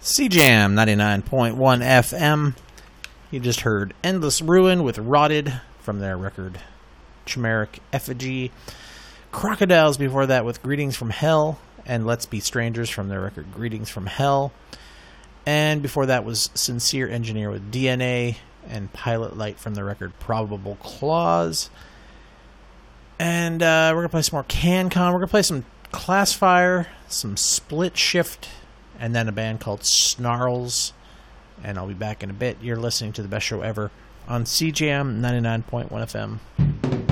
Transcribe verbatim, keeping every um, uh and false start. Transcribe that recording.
C Jam ninety-nine point one F M. You just heard Endless Ruin with Rotted from their record Chimeric Effigy. Crocodiles before that with Greetings from Hell and Let's Be Strangers from their record Greetings from Hell. And before that was Sincere Engineer with D N A and Pilot Light from the record Probable Clause. And uh, we're going to play some more CanCon. We're going to play some Classfire, some Split Shift, and then a band called Snarls. And I'll be back in a bit. You're listening to the best show ever on C Jam ninety-nine point one F M.